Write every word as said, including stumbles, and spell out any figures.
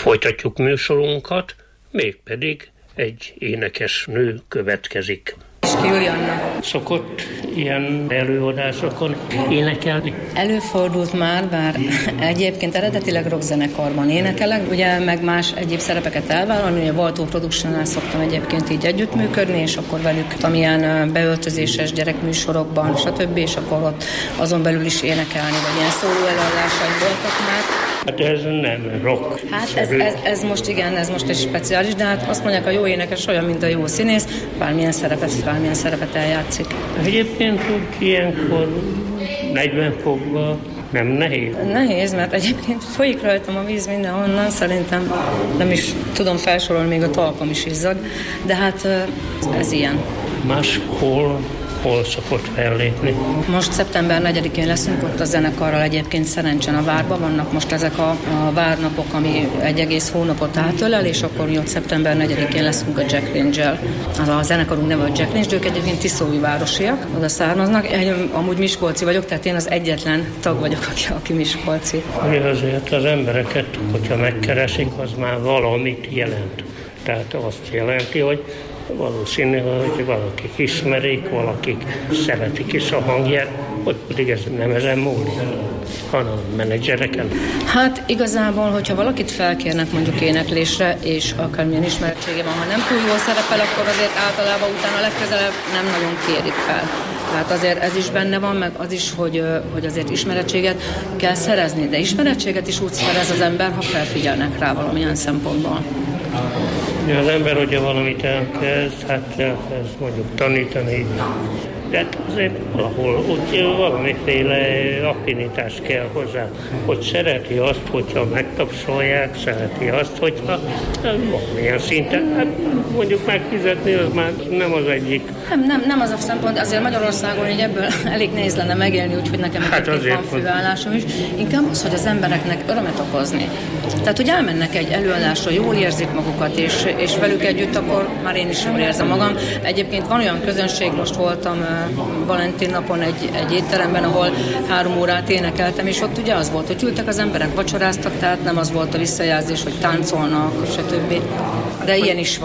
Folytatjuk műsorunkat, mégpedig egy énekes nő következik. Julianna. Szokott ilyen előadásokon énekelni? Előfordult már, bár egyébként eredetileg rockzenekarban énekelek, ugye meg más egyéb szerepeket elvállalni, ugye Valtó Productionnál szoktam egyébként így együttműködni, és akkor velük amilyen beöltözéses gyerekműsorokban, stb., és akkor ott azon belül is énekelni, vagy ilyen szóló előadásaim voltak már. Hát ez nem rock. Hát ez, ez, ez most igen, ez most egy speciális, de hát azt mondják, a jó énekes olyan, mint a jó színész, bármilyen szerepet, bármilyen szerepet eljátszik. Egyébként úgy ilyenkor negyven fokban nem nehéz? Nehéz, mert egyébként folyik rajtam a víz mindenhonnan, szerintem nem is tudom felsorolni, még a talpam is izzad, de hát ez ilyen. Máshol hol szokott fellépni? Most szeptember negyedikén leszünk ott a zenekarral egyébként Szerencsen a Várban, vannak most ezek a, a várnapok, ami egy egész hónapot átölel, és akkor mi ott szeptember negyedikén leszünk a Jack Range-el. Az a zenekarunk neve a Jack Range, ők egyébként tiszóújvárosiak, oda származnak. Én amúgy miskolci vagyok, tehát én az egyetlen tag vagyok, aki, aki miskolci. Azért az embereket, hogyha megkeresik, az már valamit jelent. Tehát azt jelenti, hogy valószínű, hogy valakik ismerik, valakik szeretik is a hangját, hogy pedig ez nem ezen múlik, hanem a menedzsereken. Hát igazából, hogyha valakit felkérnek mondjuk éneklésre, és akármilyen ismerettsége van, ha nem túl jól szerepel, akkor azért általában utána legközelebb nem nagyon kérik fel. Tehát azért ez is benne van, meg az is, hogy, hogy azért ismerettséget kell szerezni, de ismerettséget is úgy szerez az ember, ha felfigyelnek rá valamilyen szempontból. Az ember, hogyha valamit elkezd, hát elkezd mondjuk tanítani, de azért valahol úgy valamiféle affinitás kell hozzá, hogy szereti azt, hogyha megtapsolják, szereti azt, hogyha valamilyen szinten, hát mondjuk megfizetni, az már nem az egyik. Nem, nem, nem az a szempont, azért Magyarországon így ebből elég nehéz lenne megélni, úgyhogy nekem hát van főállásom is. Inkább az, hogy az embereknek örömet okozni. Tehát, hogy elmennek egy előadásra, jól érzik magukat, és, és velük együtt, akkor már én is jól érzem magam. Egyébként van olyan közönség, most voltam uh, Valentin napon egy, egy étteremben, ahol három órát énekeltem, és ott ugye az volt, hogy ültek az emberek, vacsoráztak, tehát nem az volt a visszajelzés, hogy táncolnak, stb. De ilyen is van.